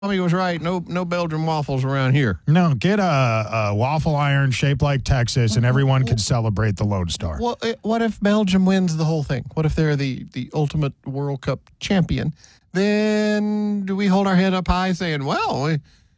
Tommy was right. No Belgian waffles around here. No, get a waffle iron shaped like Texas, and everyone can celebrate the Lone Star. What if Belgium wins the whole thing? What if they're the ultimate World Cup champion? Then do we hold our head up high saying, well,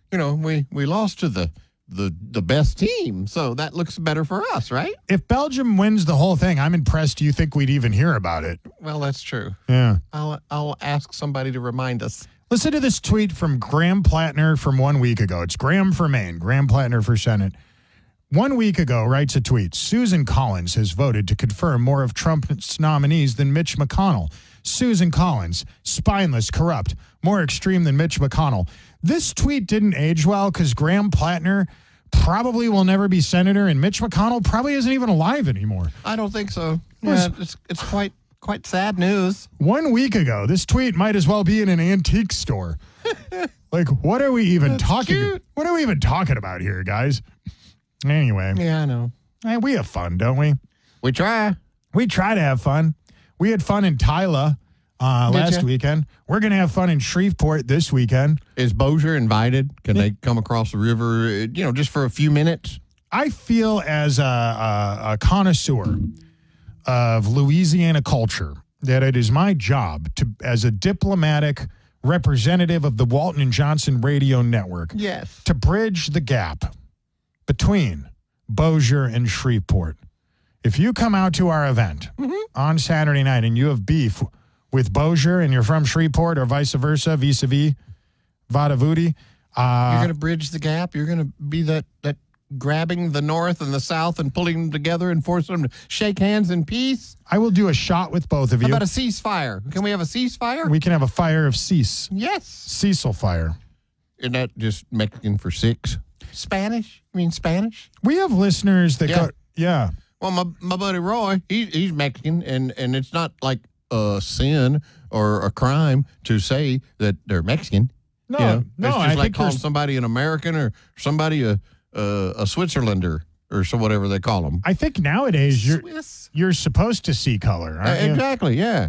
we lost to the best team, so that looks better for us, right? If Belgium wins the whole thing, I'm impressed you think we'd even hear about it. Well, that's true. Yeah. I'll ask somebody to remind us. Listen to this tweet from Graham Plattner from 1 week ago. It's Graham for Maine, Graham Plattner for Senate. 1 week ago, writes a tweet, Susan Collins has voted to confirm more of Trump's nominees than Mitch McConnell. Susan Collins, spineless, corrupt, more extreme than Mitch McConnell. This tweet didn't age well because Graham Plattner probably will never be senator, and Mitch McConnell probably isn't even alive anymore. I don't think so. Yeah, it's quite sad news. 1 week ago, this tweet might as well be in an antique store. Like, what are we even talking? What are we even talking about here, guys? Anyway. Yeah, I know. We have fun, don't we? We try. We try to have fun. We had fun in Tyler last weekend. We're going to have fun in Shreveport this weekend. Is Bossier invited? Can they come across the river, just for a few minutes? I feel as a connoisseur of Louisiana culture that it is my job as a diplomatic representative of the Walton & Johnson Radio Network to bridge the gap between Bossier and Shreveport. If you come out to our event on Saturday night and you have beef with Bossier and you're from Shreveport or vice versa, vis-a-vis Vadavudi. You're going to bridge the gap? You're going to be that grabbing the North and the South and pulling them together and force them to shake hands in peace? I will do a shot with both of you. How about a ceasefire? Can we have a ceasefire? We can have a fire of cease. Yes. Cecil fire. Isn't that just Mexican for six? Spanish? You mean Spanish? We have listeners that go, yeah. Well, my buddy Roy, he's Mexican, and it's not like a sin or a crime to say that they're Mexican. No, it's just like calling somebody an American or somebody a Switzerlander or so whatever they call them. I think nowadays you're supposed to see color, aren't you? Exactly, yeah.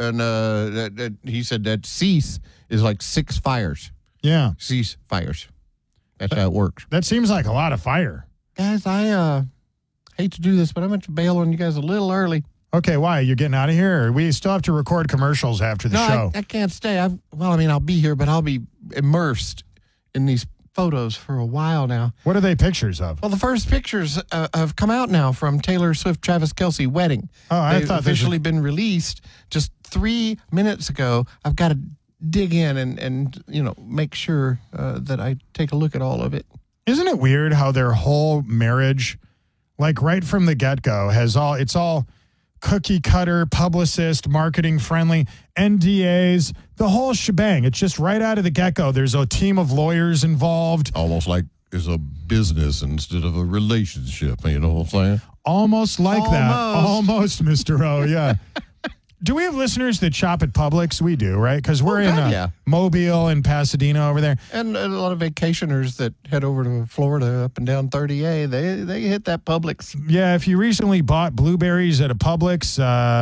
And he said that cease is like six fires. Yeah. Cease fires. That's how it works. That seems like a lot of fire. Guys, I hate to do this, but I'm going to bail on you guys a little early. Okay, why? You're getting out of here? Or we still have to record commercials after the show. I can't stay. I'll be here, but I'll be immersed in these photos for a while now. What are they pictures of? Well, the first pictures have come out now from Taylor Swift, Travis Kelce wedding. Oh, I thought they've officially been released just 3 minutes ago. I've got to dig in and make sure that I take a look at all of it. Isn't it weird how their whole marriage, like right from the get-go, it's all cookie cutter, publicist, marketing friendly, NDAs, the whole shebang. It's just right out of the get-go. There's a team of lawyers involved. Almost like it's a business instead of a relationship, you know what I'm saying? Almost like that. Almost, Mr. O, yeah. Do we have listeners that shop at Publix? We do, right? Because we're in Mobile and Pasadena over there. And a lot of vacationers that head over to Florida up and down 30A, they hit that Publix. Yeah, if you recently bought blueberries at a Publix,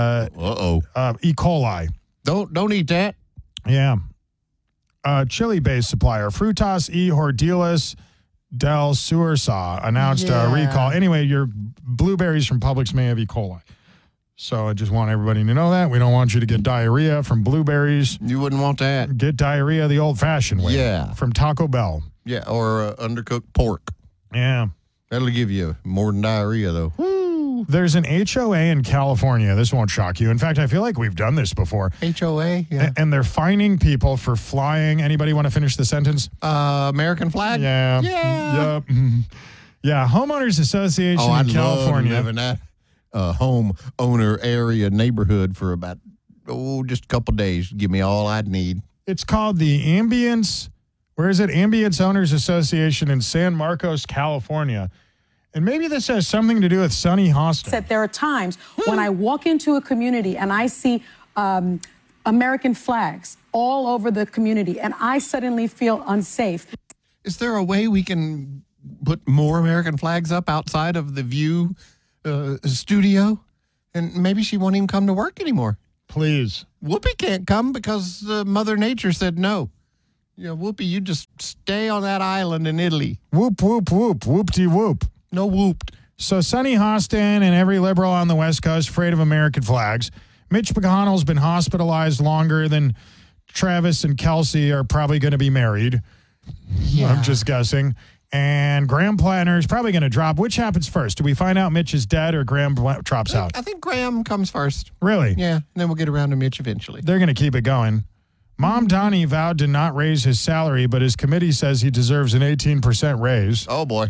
E. coli. Don't eat that. Yeah. Chili-based supplier, Frutas y Hordelas del Sursa, announced a recall. Anyway, your blueberries from Publix may have E. coli. So I just want everybody to know that. We don't want you to get diarrhea from blueberries. You wouldn't want that. Get diarrhea the old-fashioned way. Yeah. From Taco Bell. Yeah, or undercooked pork. Yeah. That'll give you more than diarrhea, though. Woo. There's an HOA in California. This won't shock you. In fact, I feel like we've done this before. HOA? Yeah. And they're fining people for flying. Anybody want to finish the sentence? American flag? Yeah. Yeah. Yep. Yeah, Homeowners Association in California. I'd love having that home owner area neighborhood for about, just a couple days. Give me all I'd need. It's called the Ambience, Ambience Owners Association in San Marcos, California. And maybe this has something to do with Sunny Hostin. That there are times when I walk into a community and I see American flags all over the community and I suddenly feel unsafe. Is there a way we can put more American flags up outside of the View studio? And maybe she won't even come to work anymore. Please. Whoopi can't come because Mother Nature said no. Yeah, Whoopi, you just stay on that island in Italy. Whoop, whoop, whoop, whoop-de-whoop. No whooped. So Sonny Hostin and every liberal on the West Coast afraid of American flags. Mitch McConnell's been hospitalized longer than Travis and Kelsey are probably going to be married. Yeah. I'm just guessing. And Graham Planner is probably going to drop. Which happens first? Do we find out Mitch is dead or Graham drops out? I think Graham comes first. Really? Yeah, and then we'll get around to Mitch eventually. They're going to keep it going. Mom Donnie vowed to not raise his salary, but his committee says he deserves an 18% raise. Oh, boy.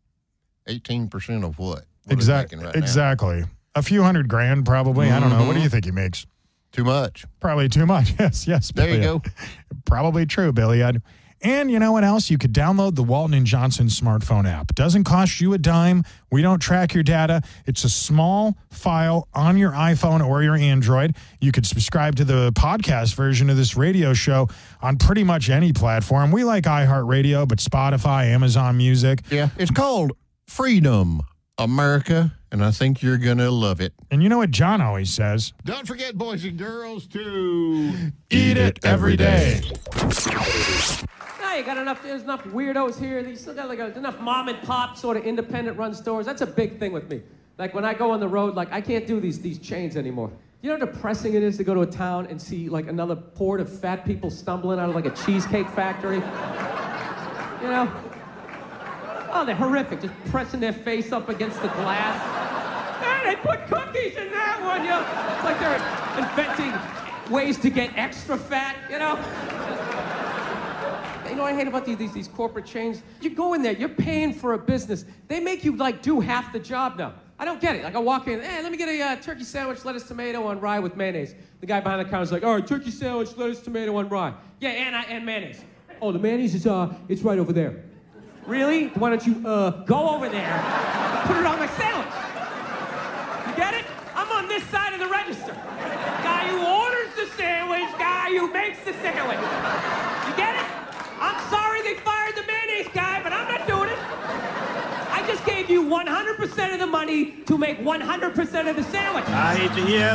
18% of what? What is he making right now? Exactly. A few $100,000 probably. I don't know. What do you think he makes? Too much. Probably too much. Yes. There you Billy. go. Probably true, Billy. And you know what else? You could download the Walton & Johnson smartphone app. It doesn't cost you a dime. We don't track your data. It's a small file on your iPhone or your Android. You could subscribe to the podcast version of this radio show on pretty much any platform. We like iHeartRadio, but Spotify, Amazon Music. Yeah, it's called Freedom America, and I think you're going to love it. And you know what John always says? Don't forget, boys and girls, to Eat it every day. Now you got there's enough weirdos here. You still got enough mom and pop sort of independent run stores. That's a big thing with me. Like when I go on the road, like I can't do these chains anymore. You know how depressing it is to go to a town and see like another horde of fat people stumbling out of like a cheesecake factory? You know? Oh, they're horrific, just pressing their face up against the glass. Hey, they put cookies in that one, you know? It's like they're inventing ways to get extra fat, you know? You know what I hate about these corporate chains? You go in there, you're paying for a business. They make you like do half the job now. I don't get it. Like I walk in, hey, let me get a turkey sandwich, lettuce, tomato on rye with mayonnaise. The guy behind the counter's like, all right, turkey sandwich, lettuce, tomato on rye. Yeah, and mayonnaise. Oh, the mayonnaise is it's right over there. Really? Why don't you go over there and put it on my sandwich? You get it? I'm on this side of the register. Guy who orders the sandwich, guy who makes the sandwich. You get it? I'm sorry they fired the mayonnaise guy, but I'm not doing it. I just gave you 100% of the money to make 100% of the sandwich. I hate to hear